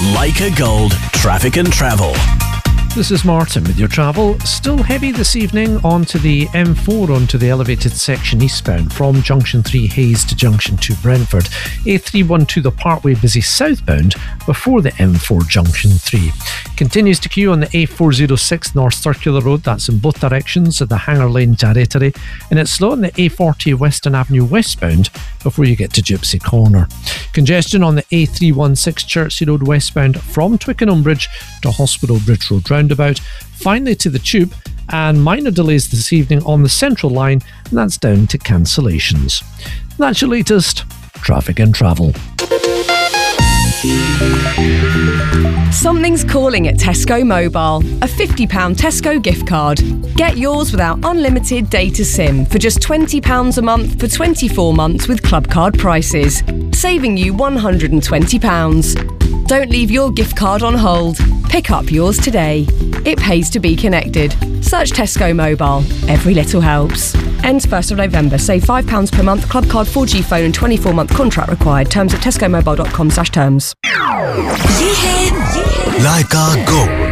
Leica Gold Traffic and Travel. This is Martin with your travel. Still heavy this evening onto the M4 onto the elevated section eastbound from Junction 3 Hayes to Junction 2 Brentford. A312 the Parkway busy southbound before the M4 Junction 3. Continues to queue on the A406 North Circular Road, that's in both directions at the Hanger Lane territory, and it's slow on the A40 Western Avenue westbound before you get to Gypsy Corner. Congestion on the A316 Chertsey Road westbound from Twickenham Bridge to Hospital Bridge Road roundabout, finally to the Tube, and minor delays this evening on the Central Line, and that's down to cancellations. That's your latest Traffic and Travel. Something's calling at Tesco Mobile. A £50 Tesco gift card. Get yours without unlimited data SIM for just £20 a month for 24 months with club card prices, saving you £120. Don't leave your gift card on hold. Pick up yours today. It pays to be connected. Search Tesco Mobile. Every little helps. Ends 1st of November. Save £5 per month. Club card 4G phone and 24-month contract required. Terms at tescomobile.com/terms. Leica Gold.